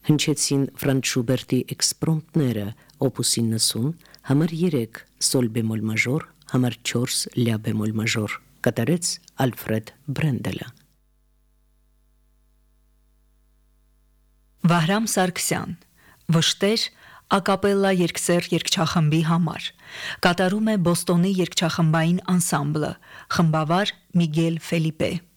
Հնչեցին Ֆրանց Շուբերտի էքսպրոմտները օպուս 90, համար 3 սոլ բեմոլ մաժոր, համար 4 լյա բեմոլ մաժոր, կատարեց Ալֆրեդ Բրենդելը։ Վահրամ Սարգսյան, Վշտեր ակապելլա երգսեր երգչախմբի համար, կատարում է Բոստոնի երգչախմբային անսամբլը, խմբավար Միգել Ֆելիպե։